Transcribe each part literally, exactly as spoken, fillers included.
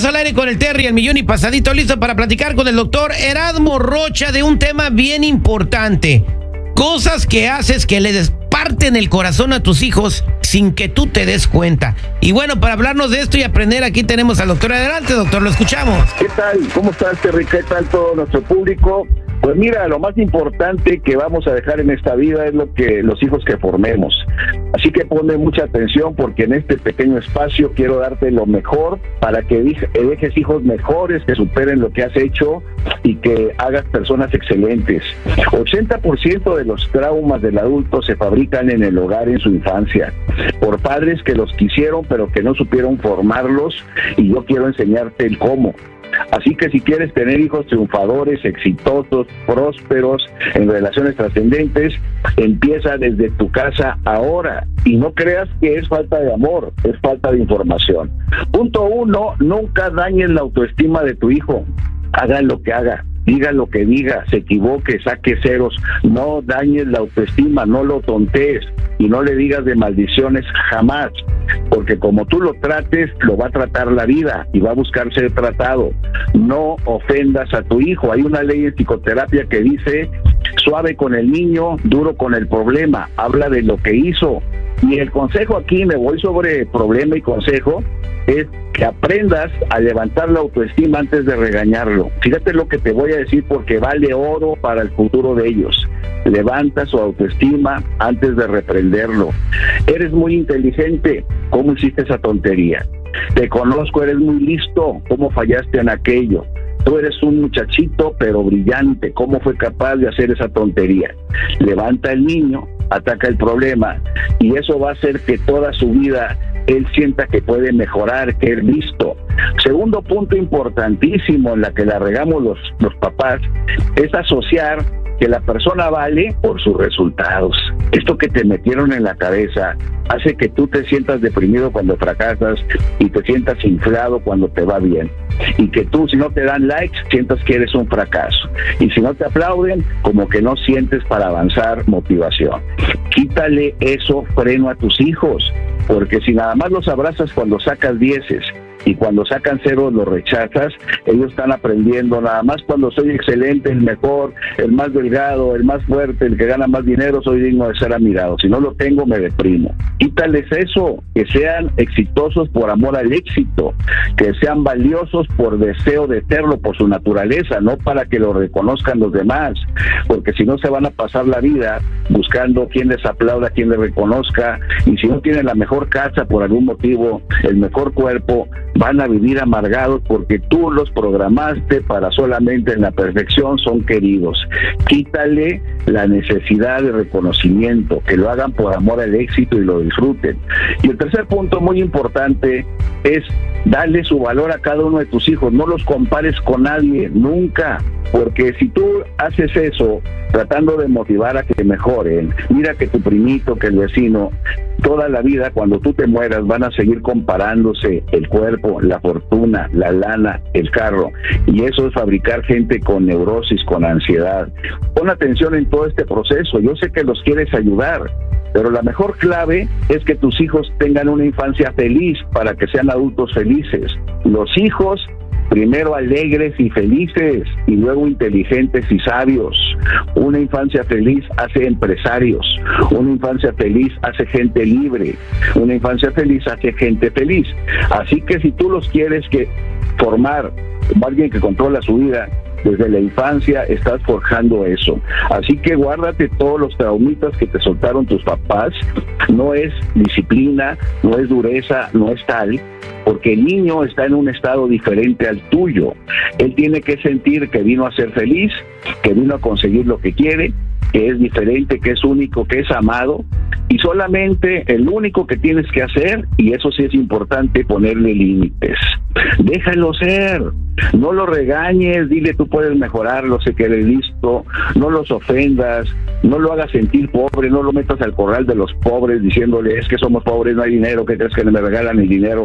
al aire con el Terry, el millón y pasadito, listo para platicar con el doctor Erasmo Rocha de un tema bien importante. Cosas que haces que le desparten el corazón a tus hijos sin que tú te des cuenta. Y bueno, para hablarnos de esto y aprender, aquí tenemos al doctor. Adelante, doctor, lo escuchamos. ¿Qué tal? ¿Cómo estás, Terry? ¿Qué tal todo nuestro público? Pues mira, lo más importante que vamos a dejar en esta vida es lo que los hijos que formemos. Así que ponme mucha atención porque en este pequeño espacio quiero darte lo mejor para que dejes hijos mejores, que superen lo que has hecho y que hagas personas excelentes. ochenta por ciento de los traumas del adulto se fabrican en el hogar en su infancia, por padres que los quisieron pero que no supieron formarlos, y yo quiero enseñarte el cómo. Así que si quieres tener hijos triunfadores, exitosos, prósperos, en relaciones trascendentes, empieza desde tu casa ahora. Y no creas que es falta de amor, es falta de información. Punto uno, nunca dañes la autoestima de tu hijo. Haga lo que haga, diga lo que diga, se equivoque, saque ceros. No dañes la autoestima, no lo tontees y no le digas de maldiciones jamás. Porque como tú lo trates, lo va a tratar la vida y va a buscar ser tratado. No ofendas a tu hijo. Hay una ley en psicoterapia que dice: suave con el niño, duro con el problema. Habla de lo que hizo. Y el consejo aquí, me voy sobre problema y consejo, es que aprendas a levantar la autoestima antes de regañarlo. Fíjate lo que te voy a decir porque vale oro para el futuro de ellos. Levanta su autoestima antes de reprenderlo. Eres muy inteligente, ¿cómo hiciste esa tontería? Te conozco, eres muy listo, ¿cómo fallaste en aquello? Tú eres un muchachito pero brillante, ¿cómo fue capaz de hacer esa tontería? Levanta el niño, ataca el problema, y eso va a hacer que toda su vida él sienta que puede mejorar, que es listo. Segundo punto importantísimo en la que la regamos los, los papás es asociar que la persona vale por sus resultados. Esto que te metieron en la cabeza hace que tú te sientas deprimido cuando fracasas y te sientas inflado cuando te va bien. Y que tú, si no te dan likes, sientas que eres un fracaso. Y si no te aplauden, como que no sientes para avanzar motivación. Quítale eso freno a tus hijos, porque si nada más los abrazas cuando sacas dieces y cuando sacan ceros los rechazas, ellos están aprendiendo nada más cuando soy excelente, el mejor, el más delgado, el más fuerte, el que gana más dinero, soy digno de ser admirado. Si no lo tengo, me deprimo. Quítales eso, que sean exitosos por amor al éxito, que sean valiosos por deseo de serlo, por su naturaleza, no para que lo reconozcan los demás, porque si no se van a pasar la vida buscando quien les aplauda, quien les reconozca, y si no tienen la mejor casa por algún motivo, el mejor cuerpo, van a vivir amargados porque tú los programaste para solamente en la perfección son queridos. Quítale la necesidad de reconocimiento, que lo hagan por amor al éxito y lo disfruten. Y el tercer punto muy importante es darle su valor a cada uno de tus hijos. No los compares con nadie, nunca. Porque si tú haces eso tratando de motivar a que mejoren, mira que tu primito, que el vecino, toda la vida cuando tú te mueras van a seguir comparándose el cuerpo, la fortuna, la lana, el carro, y eso es fabricar gente con neurosis, con ansiedad. Pon atención en todo este proceso. Yo sé que los quieres ayudar, pero la mejor clave es que tus hijos tengan una infancia feliz para que sean adultos felices. Los hijos primero alegres y felices y luego inteligentes y sabios. Una infancia feliz hace empresarios. Una infancia feliz hace gente libre. Una infancia feliz hace gente feliz. Así que si tú los quieres que formar alguien que controla su vida, desde la infancia estás forjando eso. Así que guárdate todos los traumitas que te soltaron tus papás. No es disciplina, no es dureza, no es tal, porque el niño está en un estado diferente al tuyo. Él tiene que sentir que vino a ser feliz, que vino a conseguir lo que quiere, que es diferente, que es único, que es amado, y solamente el único que tienes que hacer, y eso sí es importante, ponerle límites. Déjalo ser, no lo regañes, dile tú puedes mejorarlo, sé que eres listo, no los ofendas, no lo hagas sentir pobre, no lo metas al corral de los pobres diciéndole es que somos pobres, no hay dinero, ¿qué crees que me regalan el dinero?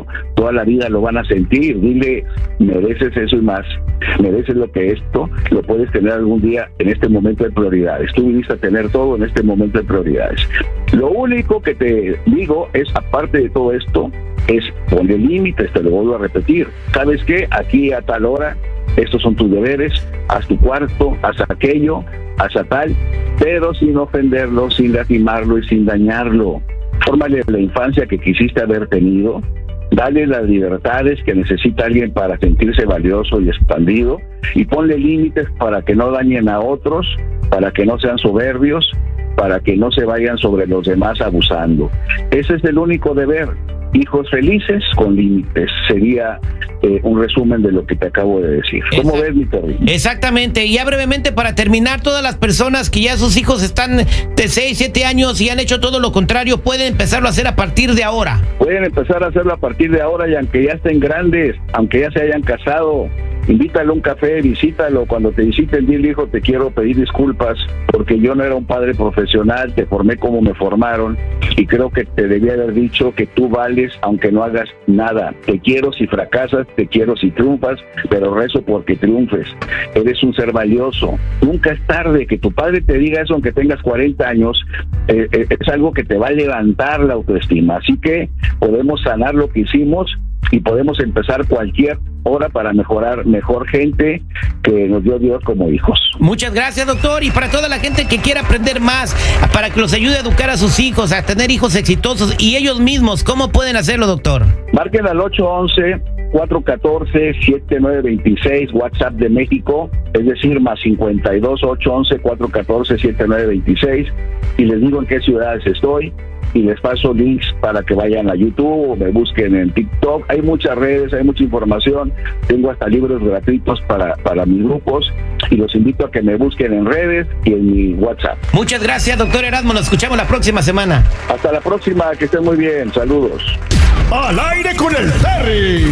toda la vida lo van a sentir. Dile, mereces eso y más, mereces lo que esto lo puedes tener algún día en este momento de prioridades. Tú viniste a tener todo en este momento de prioridades. Lo único que te digo es, aparte de todo esto, es poner límites, te lo vuelvo a repetir. ¿Sabes qué? Aquí a tal hora, estos son tus deberes, haz tu cuarto, haz aquello, haz a tal, pero sin ofenderlo, sin lastimarlo y sin dañarlo. Fórmale la infancia que quisiste haber tenido, dale las libertades que necesita alguien para sentirse valioso y expandido, y ponle límites para que no dañen a otros, para que no sean soberbios, para que no se vayan sobre los demás abusando. Ese es el único deber. Hijos felices con límites. Sería eh, un resumen de lo que te acabo de decir. ¿Cómo Exact- ves, mi Terry? Exactamente. Y ya brevemente, para terminar, todas las personas que ya sus hijos están de seis, siete años y han hecho todo lo contrario, pueden empezarlo a hacer a partir de ahora. Pueden empezar a hacerlo a partir de ahora, y aunque ya estén grandes, aunque ya se hayan casado, invítalo a un café, visítalo. Cuando te visiten, dile, hijo, te quiero pedir disculpas porque yo no era un padre profesional, te formé como me formaron y creo que te debía haber dicho que tú vales aunque no hagas nada. Te quiero si fracasas, te quiero si triunfas, pero rezo porque triunfes. Eres un ser valioso. Nunca es tarde. Que tu padre te diga eso aunque tengas cuarenta años, eh, eh, es algo que te va a levantar la autoestima. Así que podemos sanar lo que hicimos y podemos empezar cualquier hora para mejorar, mejor gente que nos dio Dios como hijos. Muchas gracias, doctor. Y para toda la gente que quiera aprender más, para que los ayude a educar a sus hijos, a tener hijos exitosos y ellos mismos, ¿cómo pueden hacerlo, doctor? Marquen al ocho once, cuatro uno cuatro, siete nueve dos seis, WhatsApp de México, es decir, más cincuenta y dos, ocho once, cuatro uno cuatro, siete nueve dos seis, y les digo en qué ciudades estoy, y les paso links para que vayan a YouTube o me busquen en TikTok. Hay muchas redes, hay mucha información. Tengo hasta libros gratuitos para, para mis grupos, y los invito a que me busquen en redes y en mi WhatsApp. Muchas gracias, doctor Erasmo. Nos escuchamos la próxima semana. Hasta la próxima, que estén muy bien. Saludos. Al aire con el Terry.